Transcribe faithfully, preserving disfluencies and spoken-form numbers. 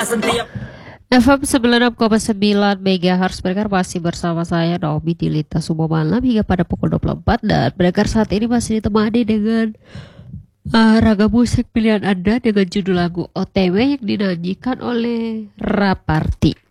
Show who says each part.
Speaker 1: F M sembilan puluh enam koma sembilan MHz pendengar masih bersama saya Naomi di Lita Semua Malam hingga pada pukul dua puluh empat, dan pendengar saat ini masih ditemani dengan uh, ragam musik pilihan Anda dengan judul lagu O T W yang dinyanyikan oleh Raparti.